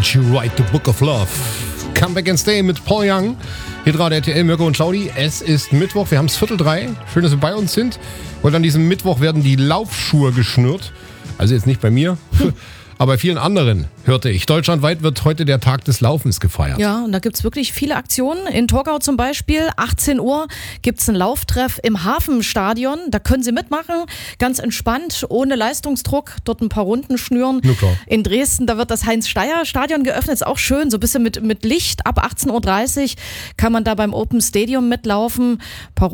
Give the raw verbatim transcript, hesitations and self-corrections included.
Did You Write the Book of Love? Come Back and Stay mit Paul Young. Hier gerade R T L, Mirko und Claudi. Es ist Mittwoch, wir haben es Viertel drei. Schön, dass Sie bei uns sind. Und an diesem Mittwoch werden die Laufschuhe geschnürt. Also jetzt nicht bei mir, aber bei vielen anderen, hörte ich. Deutschlandweit wird heute der Tag des Laufens gefeiert. Ja, und da gibt's wirklich viele Aktionen. In Torgau zum Beispiel, achtzehn Uhr gibt's einen Lauftreff im Hafenstadion. Da können Sie mitmachen, ganz entspannt, ohne Leistungsdruck, dort ein paar Runden schnüren. Na klar. In Dresden, da wird das Heinz-Steier-Stadion geöffnet, ist auch schön, so ein bisschen mit, mit Licht. Ab achtzehn Uhr dreißig kann man da beim Open Stadium mitlaufen. Ein paar